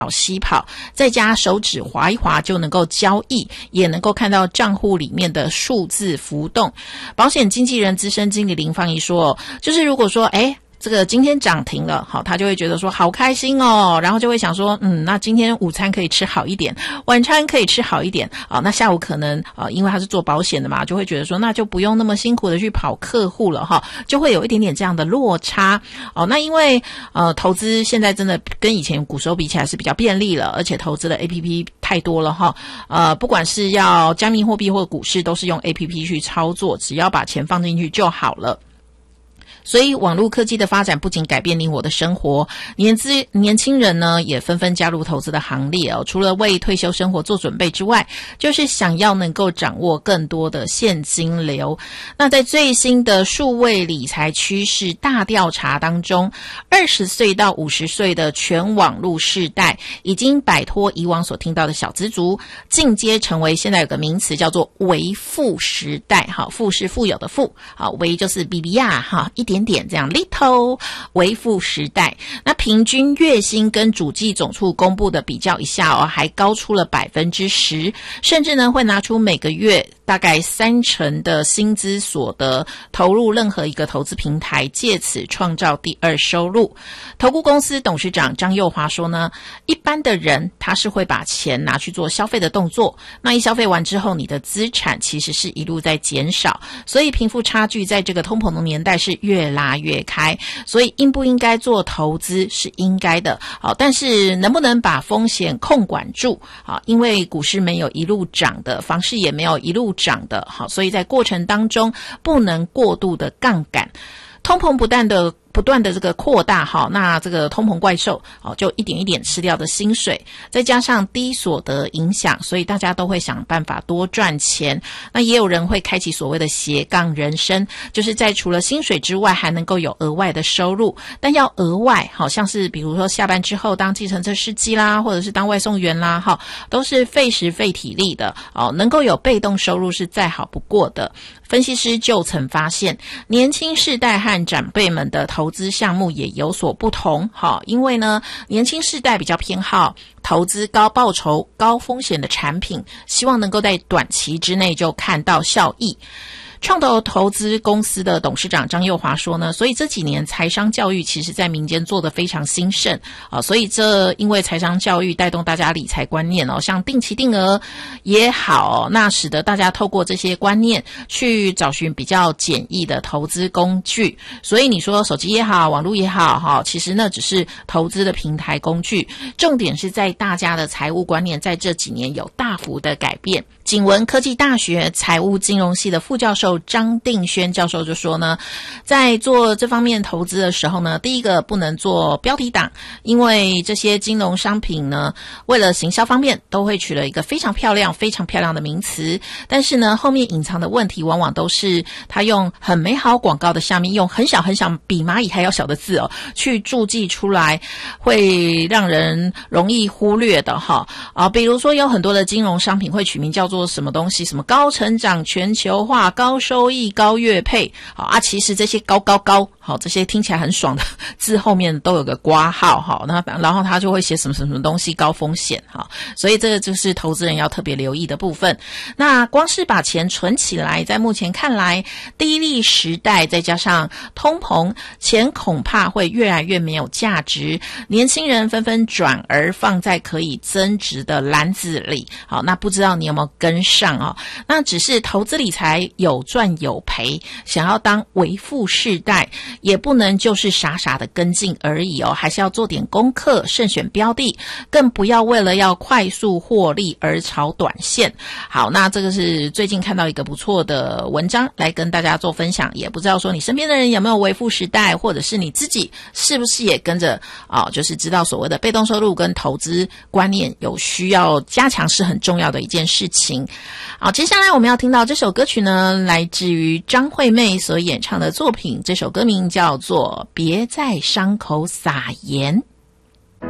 西跑，在家手指滑一滑就能够交易，也能够看到账户里面的数字浮动。保险经纪人资深经理林芳怡说，就是如果说这个今天涨停了，好，他就会觉得说好开心哦，然后就会想说，那今天午餐可以吃好一点，晚餐可以吃好一点，那下午可能因为他是做保险的嘛，就会觉得说那就不用那么辛苦的去跑客户了哈，就会有一点点这样的落差那因为投资现在真的跟以前古时候比起来是比较便利了，而且投资的 APP 太多了哈，不管是要加密货币或股市，都是用 APP 去操作，只要把钱放进去就好了。所以网络科技的发展不仅改变你我的生活，年轻人呢也纷纷加入投资的行列除了为退休生活做准备之外，就是想要能够掌握更多的现金流。那在最新的数位理财趋势大调查当中，20岁到50岁的全网络世代已经摆脱以往所听到的小资族，进阶成为现在有个名词叫做微富时代。好，富是富有的富，好，微就是 BBR 哈，一点点这样 little 微富时代。那平均月薪跟主计总处公布的比较一下还高出了 10%， 甚至呢会拿出每个月大概30%的薪资所得投入任何一个投资平台，借此创造第二收入。投顾公司董事长张佑华说呢，一般的人他是会把钱拿去做消费的动作，那一消费完之后，你的资产其实是一路在减少，所以贫富差距在这个通膨的年代是越拉越开，所以应不应该做投资是应该的，但是能不能把风险控管住，因为股市没有一路涨的，房市也没有一路涨的，所以在过程当中不能过度的杠杆，通膨不断的这个扩大那这个通膨怪兽就一点一点吃掉的薪水，再加上低所得影响，所以大家都会想办法多赚钱。那也有人会开启所谓的斜杠人生，就是在除了薪水之外还能够有额外的收入，但要额外好像是比如说下班之后当计程车司机啦，或者是当外送员啦都是费时费体力的能够有被动收入是再好不过的。分析师就曾发现，年轻世代和长辈们的投资项目也有所不同因为呢，年轻世代比较偏好投资高报酬高风险的产品，希望能够在短期之内就看到效益。创投资公司的董事长张佑华说呢，所以这几年财商教育其实在民间做得非常兴盛所以因为财商教育带动大家理财观念像定期定额也好那使得大家透过这些观念去找寻比较简易的投资工具。所以你说手机也好，网络也好其实那只是投资的平台工具，重点是在大家的财务观念在这几年有大幅的改变。景文科技大学财务金融系的副教授张定轩教授就说呢，在做这方面投资的时候呢，第一个不能做标题党，因为这些金融商品呢，为了行销方面都会取了一个非常漂亮的名词，但是呢，后面隐藏的问题往往都是他用很美好广告的下面用很小比蚂蚁还要小的字去注记出来，会让人容易忽略的比如说有很多的金融商品会取名叫做什么东西，什么高成长、全球化、高收益、高月配其实这些高这些听起来很爽的字后面都有个括号然后他就会写什么东西高风险所以这个就是投资人要特别留意的部分。那光是把钱存起来，在目前看来低利时代再加上通膨，钱恐怕会越来越没有价值，年轻人纷纷转而放在可以增值的篮子里。那不知道你有没有跟上那只是投资理财有赚有赔，想要当微富世代也不能就是傻傻的跟进而已还是要做点功课，慎选标的，更不要为了要快速获利而炒短线。好，那这个是最近看到一个不错的文章来跟大家做分享，也不知道说你身边的人有没有微富时代，或者是你自己是不是也跟着就是知道所谓的被动收入跟投资观念有需要加强是很重要的一件事情。好，接下来我们要听到这首歌曲呢，来自于张惠妹所演唱的作品，这首歌名叫做《别在伤口撒盐》。